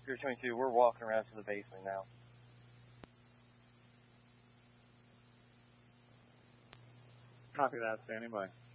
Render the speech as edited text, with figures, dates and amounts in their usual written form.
Pier 22, we're walking around to the basement now. Copy that, standing by.